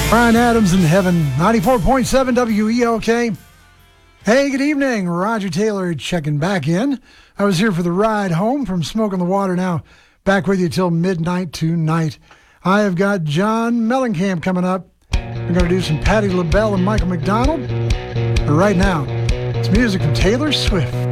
Brian Adams in heaven, 94.7 WELK. Hey, good evening. Roger Taylor checking back in. I was here for the ride home from Smoke on the Water. Now back with you till midnight tonight. I have got John Mellencamp coming up. We're going to do some Patti LaBelle and Michael McDonald. But right now, it's music from Taylor Swift.